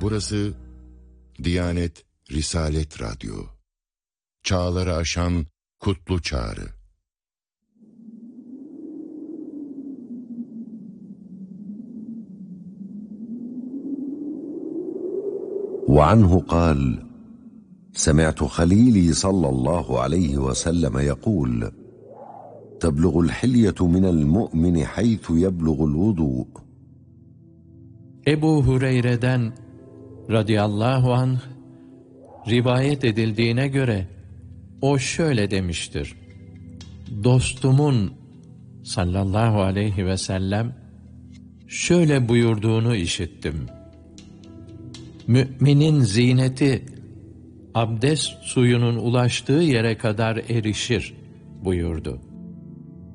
Burası Diyanet Risalet Radyo. Çağları aşan kutlu çağrı. وعنه قال: سمعت خليلي صلى الله عليه وسلم يقول: تبلغ الحلية من المؤمن حيث يبلغ الوضوء. Ebu Hureyre'den radıyallahu anh rivayet edildiğine göre o şöyle demiştir: dostumun sallallahu aleyhi ve sellem şöyle buyurduğunu işittim: müminin zineti abdest suyunun ulaştığı yere kadar erişir buyurdu.